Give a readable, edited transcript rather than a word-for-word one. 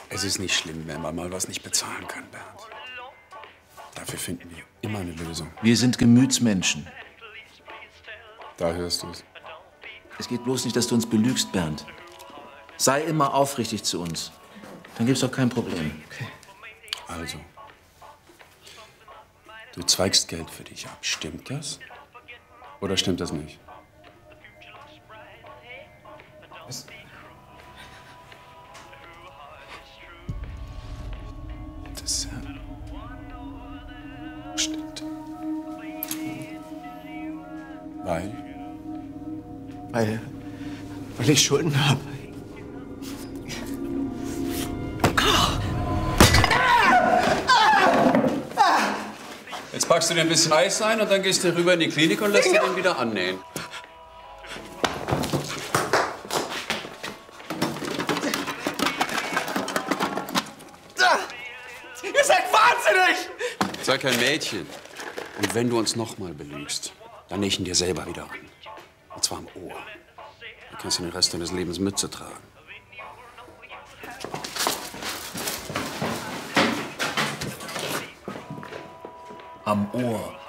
Es ist nicht schlimm, wenn man mal was nicht bezahlen kann, Bernd. Dafür finden wir immer eine Lösung. Wir sind Gemütsmenschen. Da hörst du es. Es geht bloß nicht, dass du uns belügst, Bernd. Sei immer aufrichtig zu uns. Dann gibt's doch kein Problem. Okay. Also, du zweigst Geld für dich ab. Stimmt das? Oder stimmt das nicht? Was? Das stimmt. Weil ich Schulden habe. jetzt packst du dir ein bisschen Eis ein und dann gehst du rüber in die Klinik und lässt dir den wieder annähen. Ihr seid wahnsinnig! Sei kein Mädchen. Und wenn du uns noch mal belügst, dann näh ich ihn dir selber wieder an. Und zwar am Ohr. Du kannst ihn den Rest deines Lebens mitzutragen. Am Ohr.